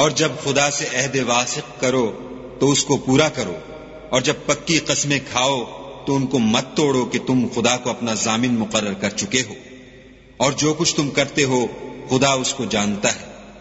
और जब खुदा से अहद वासिक करो तो उसको पूरा करो, और जब पक्की कसमें खाओ तो उनको मत तोड़ो कि तुम खुदा को अपना जामिन मुकर्रर कर चुके हो, और जो कुछ तुम करते हो खुदा उसको जानता है।